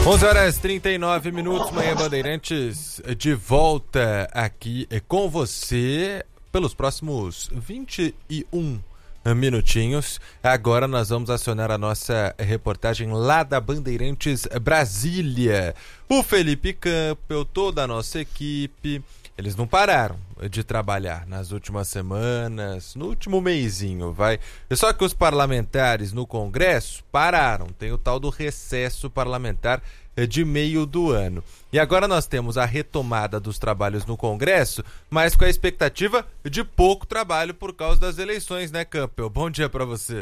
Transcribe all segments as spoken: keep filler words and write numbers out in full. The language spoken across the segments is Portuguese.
onze horas e trinta e nove minutos, Manhã Bandeirantes, de volta aqui com você pelos próximos vinte e um minutinhos. Agora nós vamos acionar a nossa reportagem lá da Bandeirantes Brasília. O Felipe Campbell, toda a nossa equipe, eles não pararam de trabalhar nas últimas semanas, no último mesinho, vai. Só que os parlamentares no Congresso pararam, tem o tal do recesso parlamentar de meio do ano. E agora nós temos a retomada dos trabalhos no Congresso, mas com a expectativa de pouco trabalho por causa das eleições, né, Campbell? Bom dia para você.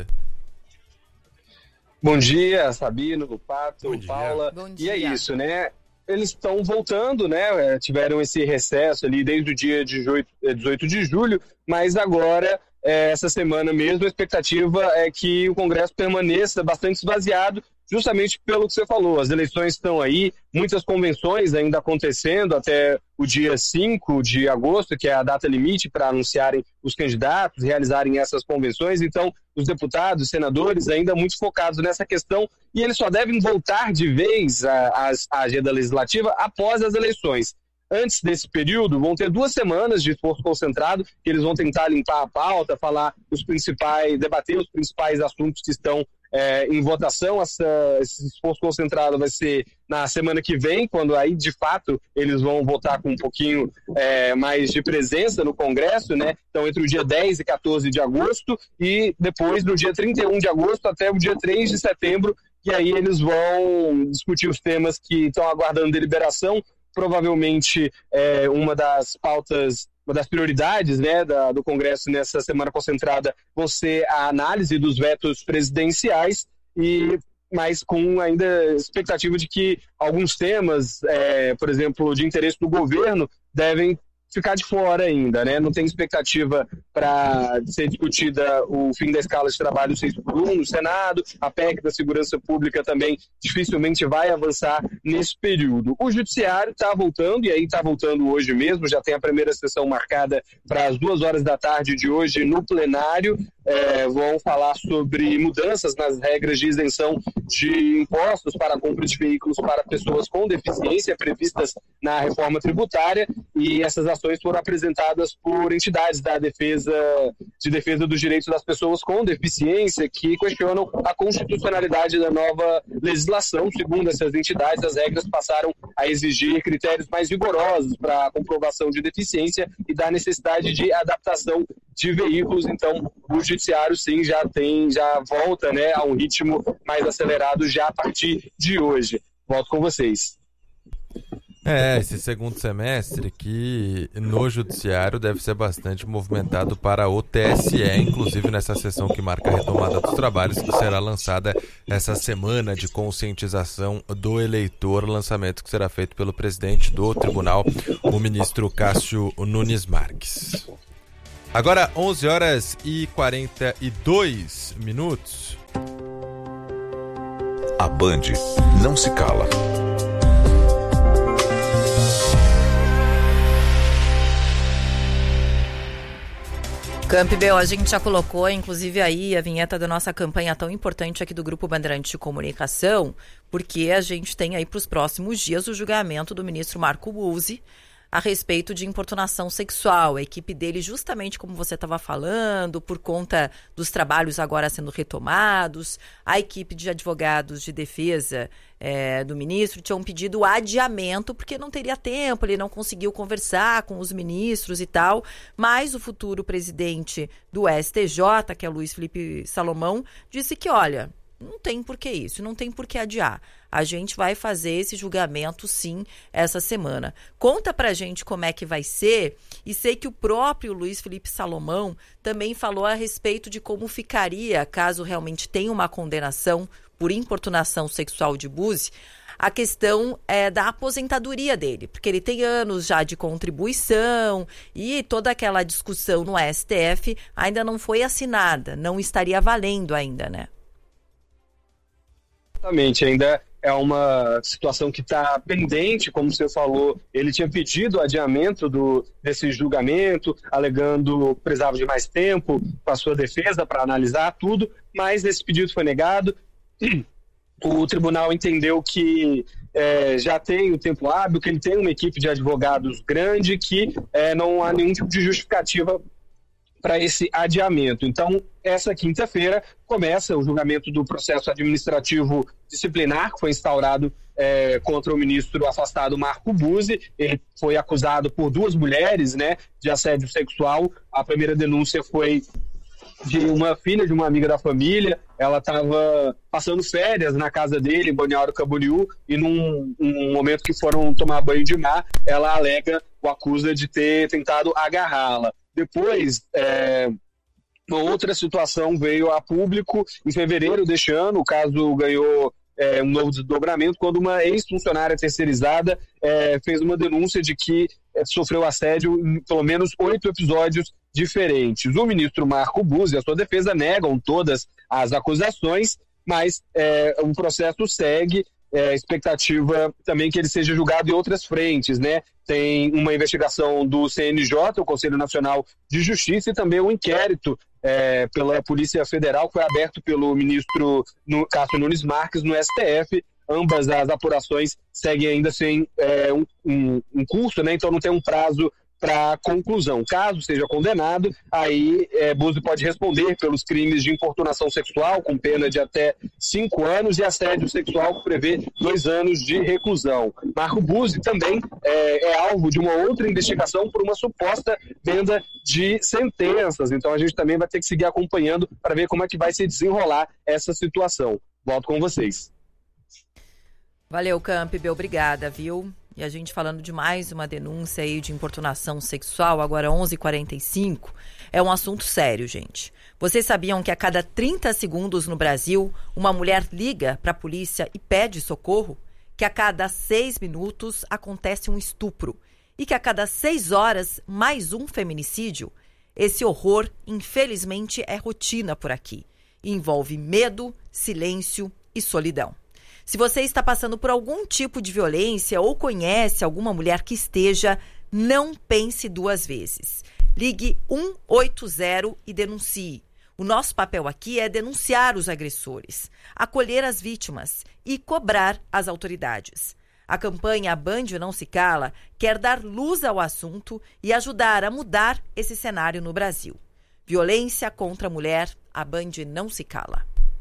Bom dia, Sabino, Pato, Paula. Bom dia. E é isso, né? Eles estão voltando, né? Tiveram esse recesso ali desde o dia dezoito de julho, mas agora, essa semana mesmo, a expectativa é que o Congresso permaneça bastante esvaziado, justamente pelo que você falou. As eleições estão aí, muitas convenções ainda acontecendo até o dia cinco de agosto, que é a data limite para anunciarem os candidatos, realizarem essas convenções. Então, os deputados, os senadores ainda muito focados nessa questão, e eles só devem voltar de vez à agenda legislativa após as eleições. Antes desse período, vão ter duas semanas de esforço concentrado, que eles vão tentar limpar a pauta, falar os principais, debater os principais assuntos que estão é, em votação. Essa, esse esforço concentrado vai ser na semana que vem, quando aí, de fato, eles vão votar com um pouquinho é, mais de presença no Congresso, né? Então, entre o dia dez e quatorze de agosto, e depois, no dia trinta e um de agosto até o dia três de setembro, que aí eles vão discutir os temas que estão aguardando deliberação. Provavelmente é, uma das pautas, uma das prioridades, né, da, do Congresso nessa semana concentrada vão ser a análise dos vetos presidenciais, e, mas com ainda expectativa de que alguns temas, é, por exemplo, de interesse do governo, devem ficar de fora ainda, né? Não tem expectativa para ser discutida o fim da escala de trabalho seis por um no Senado, a P E C da Segurança Pública também dificilmente vai avançar nesse período. O Judiciário está voltando, e aí está voltando hoje mesmo, já tem a primeira sessão marcada para as duas horas da tarde de hoje no plenário. É, vão falar sobre mudanças nas regras de isenção de impostos para a compra de veículos para pessoas com deficiência previstas na reforma tributária, e essas ações foram apresentadas por entidades da defesa, de defesa dos direitos das pessoas com deficiência, que questionam a constitucionalidade da nova legislação. Segundo essas entidades, as regras passaram a exigir critérios mais rigorosos para a comprovação de deficiência e da necessidade de adaptação de veículos. Então, o Judiciário, sim, já tem, já volta, né, a um ritmo mais acelerado já a partir de hoje. Volto com vocês. É, esse segundo semestre aqui no Judiciário deve ser bastante movimentado para o T S E, inclusive nessa sessão que marca a retomada dos trabalhos, que será lançada essa semana de conscientização do eleitor, lançamento que será feito pelo presidente do tribunal, o ministro Cássio Nunes Marques. Agora onze horas e quarenta e dois minutos. A Band não se cala. Campbell, a gente já colocou, inclusive, aí a vinheta da nossa campanha tão importante aqui do Grupo Bandeirantes de Comunicação, porque a gente tem aí para os próximos dias o julgamento do ministro Marco Buzzi a respeito de importunação sexual. A equipe dele, justamente como você estava falando, por conta dos trabalhos agora sendo retomados, a equipe de advogados de defesa é, do ministro tinham pedido adiamento, porque não teria tempo, ele não conseguiu conversar com os ministros e tal, mas o futuro presidente do S T J, que é Luiz Felipe Salomão, disse que, olha, não tem por que isso, não tem por que adiar. A gente vai fazer esse julgamento, sim, essa semana. Conta pra gente como é que vai ser, e sei que o próprio Luiz Felipe Salomão também falou a respeito de como ficaria, caso realmente tenha uma condenação por importunação sexual de Buzzi, a questão é da aposentadoria dele, porque ele tem anos já de contribuição e toda aquela discussão no S T F ainda não foi assinada, não estaria valendo ainda, né? Exatamente, ainda é uma situação que está pendente, como você falou. Ele tinha pedido adiamento do, desse julgamento, alegando que precisava de mais tempo com a sua defesa para analisar tudo, mas esse pedido foi negado. O tribunal entendeu que é, já tem o tempo hábil, que ele tem uma equipe de advogados grande, que é, não há nenhum tipo de justificativa para esse adiamento. Então, essa quinta-feira começa o julgamento do processo administrativo disciplinar que foi instaurado é, contra o ministro afastado Marco Buzzi. Ele foi acusado por duas mulheres, né, de assédio sexual. A primeira denúncia foi de uma filha de uma amiga da família. Ela estava passando férias na casa dele, em Balneário Camboriú, e num um momento que foram tomar banho de mar, ela alega, o acusa de ter tentado agarrá-la. Depois, é, uma outra situação veio a público em fevereiro deste ano. O caso ganhou é, um novo desdobramento quando uma ex-funcionária terceirizada é, fez uma denúncia de que é, sofreu assédio em pelo menos oito episódios diferentes. O ministro Marco Buzzi e a sua defesa negam todas as acusações, mas é, o processo segue. É, expectativa também que ele seja julgado em outras frentes, né? Tem uma investigação do C N J, o Conselho Nacional de Justiça, e também um inquérito é, pela Polícia Federal que foi aberto pelo ministro Cássio Nunes Marques no S T F. Ambas as apurações seguem ainda sem é, um, um, um curso, né? Então não tem um prazo para conclusão. Caso seja condenado, aí é, Buzzi pode responder pelos crimes de importunação sexual, com pena de até cinco anos, e assédio sexual, que prevê dois anos de reclusão. Marco Buzzi também é, é alvo de uma outra investigação por uma suposta venda de sentenças. Então a gente também vai ter que seguir acompanhando para ver como é que vai se desenrolar essa situação. Volto com vocês. Valeu, Campbell, obrigada, viu? E a gente falando de mais uma denúncia aí de importunação sexual, agora onze e quarenta e cinco, é um assunto sério, gente. Vocês sabiam que a cada trinta segundos no Brasil, uma mulher liga para a polícia e pede socorro? Que a cada seis minutos acontece um estupro? E que a cada seis horas, mais um feminicídio? Esse horror, infelizmente, é rotina por aqui. E envolve medo, silêncio e solidão. Se você está passando por algum tipo de violência ou conhece alguma mulher que esteja, não pense duas vezes. Ligue um oito zero e denuncie. O nosso papel aqui é denunciar os agressores, acolher as vítimas e cobrar as autoridades. A campanha A Band Não Se Cala quer dar luz ao assunto e ajudar a mudar esse cenário no Brasil. Violência contra a mulher, a Band Não Se Cala.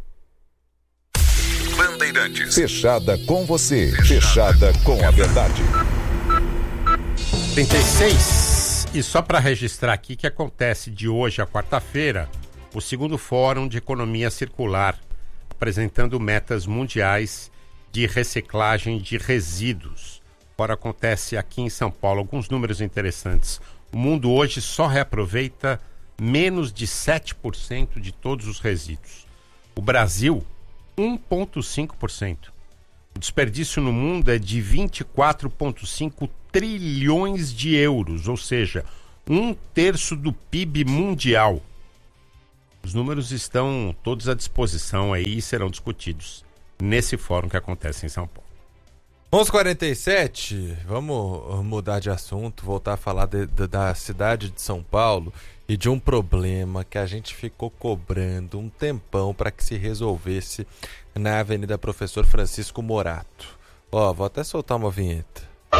Bandeirantes. Fechada com você. Fechada com a verdade. trinta e seis. E só para registrar aqui que acontece de hoje a quarta-feira o segundo Fórum de Economia Circular, apresentando metas mundiais de reciclagem de resíduos. Fora acontece aqui em São Paulo. Alguns números interessantes. O mundo hoje só reaproveita menos de sete por cento de todos os resíduos. O Brasil, um vírgula cinco por cento. O desperdício no mundo é de vinte e quatro vírgula cinco trilhões de euros, ou seja, um terço do P I B mundial. Os números estão todos à disposição aí e serão discutidos nesse fórum que acontece em São Paulo. onze e quarenta e sete, vamos mudar de assunto, voltar a falar de, de, da cidade de São Paulo e de um problema que a gente ficou cobrando um tempão para que se resolvesse na Avenida Professor Francisco Morato. Ó, vou até soltar uma vinheta.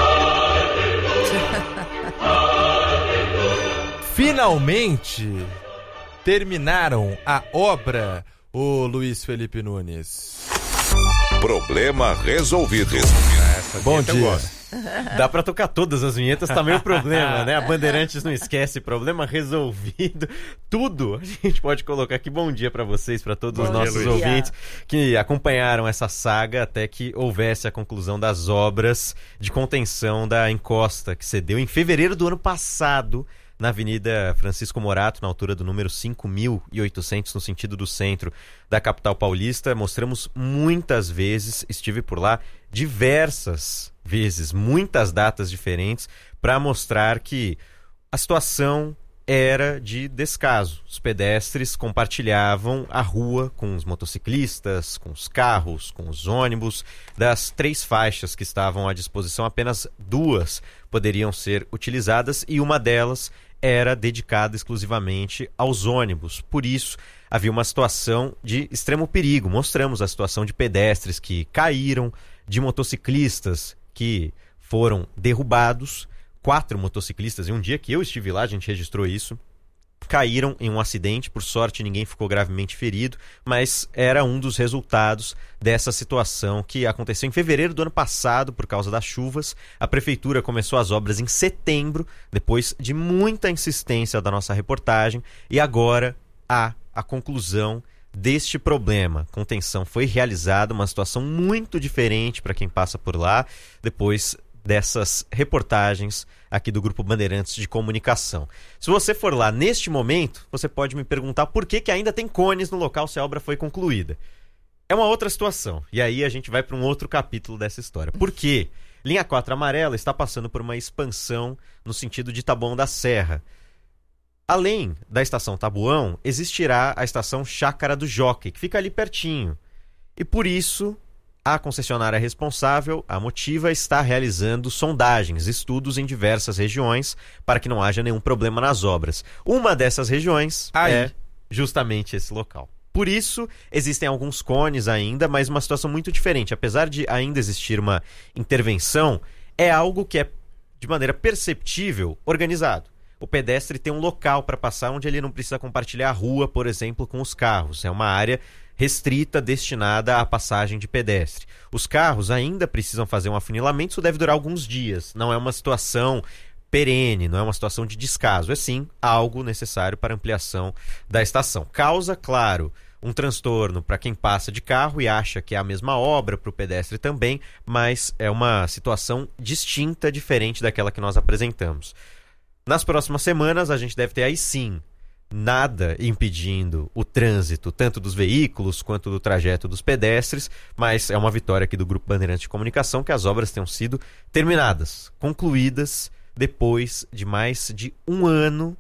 Finalmente terminaram a obra, o Luiz Felipe Nunes. Problema resolvido. Essa Bom dia. Dá pra tocar todas as vinhetas, também o problema, né? A Bandeirantes não esquece, problema resolvido. Tudo a gente pode colocar aqui. Bom dia pra vocês, pra todos Bom os nossos dia, ouvintes que acompanharam essa saga até que houvesse a conclusão das obras de contenção da encosta que cedeu em fevereiro do ano passado na Avenida Francisco Morato, na altura do número cinco mil e oitocentos, no sentido do centro da capital paulista. Mostramos muitas vezes, estive por lá diversas vezes, muitas datas diferentes, para mostrar que a situação era de descaso. Os pedestres compartilhavam a rua com os motociclistas, com os carros, com os ônibus. Das três faixas que estavam à disposição, apenas duas poderiam ser utilizadas e uma delas era dedicada exclusivamente aos ônibus. Por isso, havia uma situação de extremo perigo. Mostramos a situação de pedestres que caíram, de motociclistas que foram derrubados. Quatro motociclistas, em um dia que eu estive lá, a gente registrou isso, caíram em um acidente. Por sorte, ninguém ficou gravemente ferido, mas era um dos resultados dessa situação que aconteceu em fevereiro do ano passado por causa das chuvas. A prefeitura começou as obras em setembro, depois de muita insistência da nossa reportagem, e agora há a conclusão deste problema. Contenção foi realizada, uma situação muito diferente para quem passa por lá, depois dessas reportagens aqui do Grupo Bandeirantes de Comunicação. Se você for lá neste momento, você pode me perguntar por que que ainda tem cones no local se a obra foi concluída. É uma outra situação, e aí a gente vai para um outro capítulo dessa história. Por quê? Linha quatro Amarela está passando por uma expansão no sentido de Taboão da Serra. Além da estação Taboão, existirá a estação Chácara do Jockey, que fica ali pertinho. E por isso, a concessionária responsável, a Motiva, está realizando sondagens, estudos em diversas regiões para que não haja nenhum problema nas obras. Uma dessas regiões Aí. é justamente esse local. Por isso, existem alguns cones ainda, mas uma situação muito diferente. Apesar de ainda existir uma intervenção, é algo que é, de maneira perceptível, organizado. O pedestre tem um local para passar onde ele não precisa compartilhar a rua, por exemplo, com os carros. É uma área restrita, destinada à passagem de pedestre. Os carros ainda precisam fazer um afunilamento, isso deve durar alguns dias. Não é uma situação perene, não é uma situação de descaso. É sim algo necessário para ampliação da estação. Causa, claro, um transtorno para quem passa de carro e acha que é a mesma obra para o pedestre também, mas é uma situação distinta, diferente daquela que nós apresentamos. Nas próximas semanas, a gente deve ter aí sim nada impedindo o trânsito, tanto dos veículos quanto do trajeto dos pedestres, mas é uma vitória aqui do Grupo Bandeirantes de Comunicação que as obras tenham sido terminadas, concluídas, depois de mais de um ano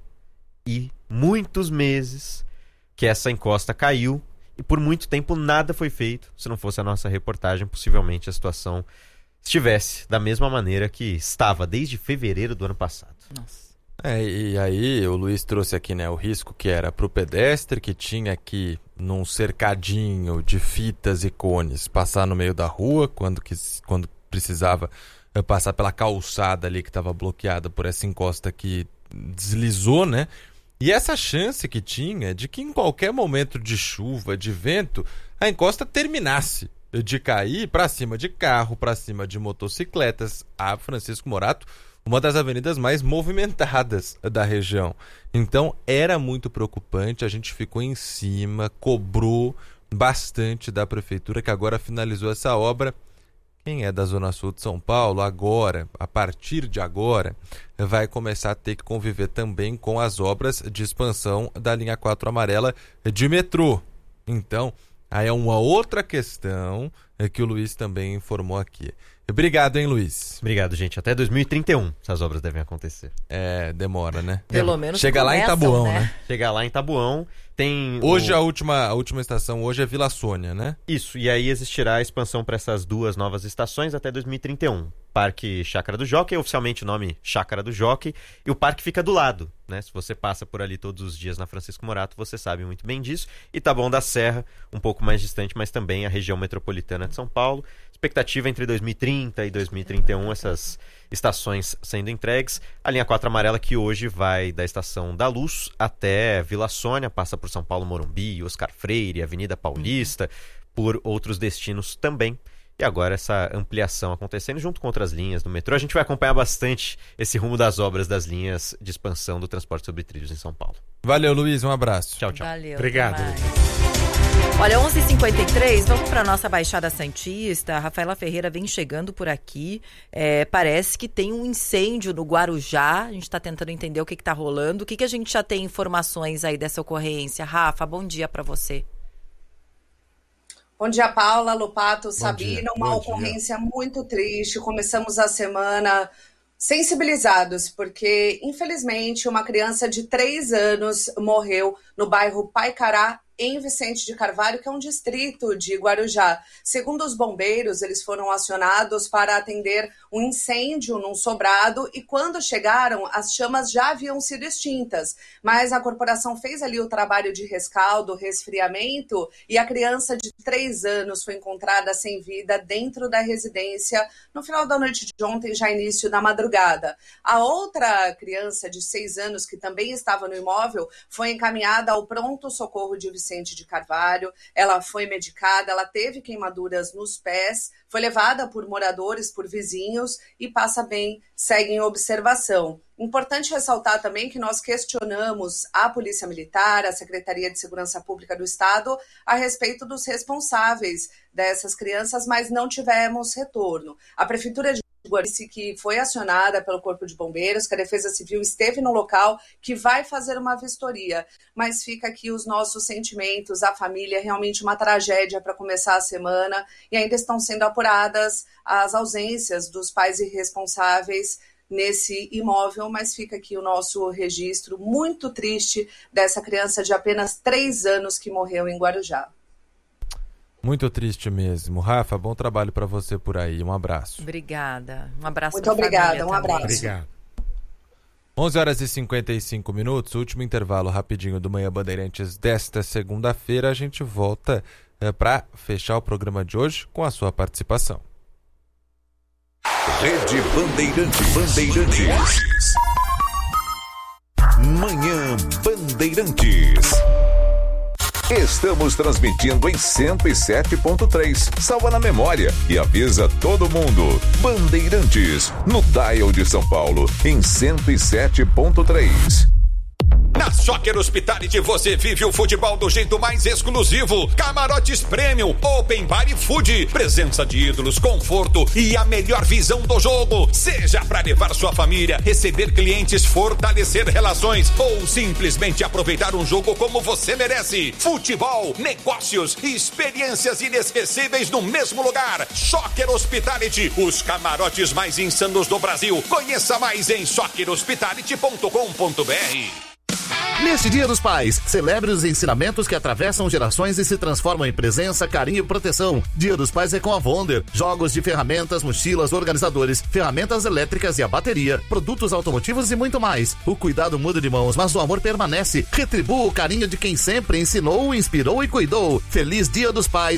e muitos meses que essa encosta caiu e por muito tempo nada foi feito. Se não fosse a nossa reportagem, possivelmente a situação estivesse da mesma maneira que estava desde fevereiro do ano passado. Nossa. É, e aí o Luiz trouxe aqui, né, o risco que era para o pedestre, que tinha que, num cercadinho de fitas e cones, passar no meio da rua quando, quis, quando precisava passar pela calçada ali que estava bloqueada por essa encosta que deslizou, né? E essa chance que tinha de que em qualquer momento de chuva, de vento, a encosta terminasse de cair para cima de carro, para cima de motocicletas. A Francisco Morato, uma das avenidas mais movimentadas da região. Então era muito preocupante, a gente ficou em cima, cobrou bastante da prefeitura, que agora finalizou essa obra. Quem é da Zona Sul de São Paulo, agora, a partir de agora, vai começar a ter que conviver também com as obras de expansão da linha quatro Amarela de metrô. Então, aí é uma outra questão que o Luiz também informou aqui. Obrigado, hein, Luiz? Obrigado, gente. Até dois mil e trinta e um essas obras devem acontecer. É, demora, né? Pelo menos Chega começam, lá em Taboão, né? né? Chega lá em Taboão. Tem hoje o... a, última, a última estação hoje é Vila Sônia, né? Isso, e aí existirá a expansão para essas duas novas estações até dois mil e trinta e um. Parque Chácara do Jockey, oficialmente o nome Chácara do Jockey, e o parque fica do lado, né? Se você passa por ali todos os dias na Francisco Morato, você sabe muito bem disso. E Taboão da Serra, um pouco mais distante, mas também a região metropolitana de São Paulo. Expectativa entre dois mil e trinta e dois mil e trinta e um, essas estações sendo entregues. A linha quatro Amarela, que hoje vai da Estação da Luz até Vila Sônia, passa por São Paulo Morumbi, Oscar Freire, Avenida Paulista, por outros destinos também. E agora essa ampliação acontecendo junto com outras linhas do metrô. A gente vai acompanhar bastante esse rumo das obras das linhas de expansão do transporte sobre trilhos em São Paulo. Valeu, Luiz. Um abraço. Tchau, tchau. Valeu. Obrigado. Olha, onze e cinquenta e três, vamos para a nossa Baixada Santista. A Rafaela Ferreira vem chegando por aqui. É, parece que tem um incêndio no Guarujá. A gente está tentando entender o que está rolando. O que, que a gente já tem informações aí dessa ocorrência? Rafa, bom dia para você. Bom dia, Paula, Lopato, Sabina. Dia, uma ocorrência dia. muito triste. Começamos a semana sensibilizados, porque, infelizmente, uma criança de três anos morreu no bairro Paicará, em Vicente de Carvalho, que é um distrito de Guarujá. Segundo os bombeiros, eles foram acionados para atender um incêndio num sobrado e quando chegaram, as chamas já haviam sido extintas, mas a corporação fez ali o trabalho de rescaldo, resfriamento e a criança de três anos foi encontrada sem vida dentro da residência no final da noite de ontem, já início da madrugada. A outra criança de seis anos, que também estava no imóvel, foi encaminhada ao pronto-socorro de Vicente de Carvalho. Ela foi medicada, ela teve queimaduras nos pés, foi levada por moradores, por vizinhos e passa bem, segue em observação. Importante ressaltar também que nós questionamos a Polícia Militar, a Secretaria de Segurança Pública do Estado, a respeito dos responsáveis dessas crianças, mas não tivemos retorno. A Prefeitura de Guarulhos, que foi acionada pelo Corpo de Bombeiros, que a Defesa Civil esteve no local, que vai fazer uma vistoria. Mas fica aqui os nossos sentimentos, a família, realmente uma tragédia para começar a semana, e ainda estão sendo apuradas as ausências dos pais irresponsáveis nesse imóvel, mas fica aqui o nosso registro muito triste dessa criança de apenas três anos que morreu em Guarujá. Muito triste mesmo. Rafa, bom trabalho para você por aí. Um abraço. Obrigada. Um abraço. Muito obrigada. Um abraço. Obrigado. onze horas e cinquenta e cinco minutos, último intervalo rapidinho do Manhã Bandeirantes desta segunda-feira. A gente volta é, para fechar o programa de hoje com a sua participação. Rede Bandeirantes. Bandeirantes. Manhã Bandeirantes. Estamos transmitindo em cento e sete ponto três. Salva na memória e avisa todo mundo. Bandeirantes, no dial de São Paulo, em cento e sete ponto três. Na Soccer Hospitality você vive o futebol do jeito mais exclusivo. Camarotes Premium, Open Bar e Food. Presença de ídolos, conforto e a melhor visão do jogo. Seja para levar sua família, receber clientes, fortalecer relações ou simplesmente aproveitar um jogo como você merece. Futebol, negócios e experiências inesquecíveis no mesmo lugar. Soccer Hospitality, os camarotes mais insanos do Brasil. Conheça mais em soccer hospitality ponto com ponto b r. Neste Dia dos Pais, celebre os ensinamentos que atravessam gerações e se transformam em presença, carinho e proteção. Dia dos Pais é com a Wonder. Jogos de ferramentas, mochilas, organizadores, ferramentas elétricas e a bateria, produtos automotivos e muito mais. O cuidado muda de mãos, mas o amor permanece. Retribua o carinho de quem sempre ensinou, inspirou e cuidou. Feliz Dia dos Pais.